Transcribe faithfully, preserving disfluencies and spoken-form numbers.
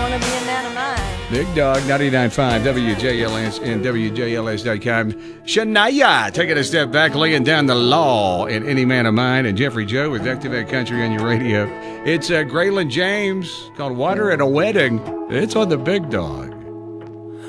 want to be a man of mine. Big Dog, ninety-nine point five, W J L S and W J L S dot com. Shania taking a step back, laying down the law in Any Man of Mine. And Jeffrey Joe with Activate Country on your radio. It's uh, Graylin James called Water at a Wedding. It's on the Big Dog.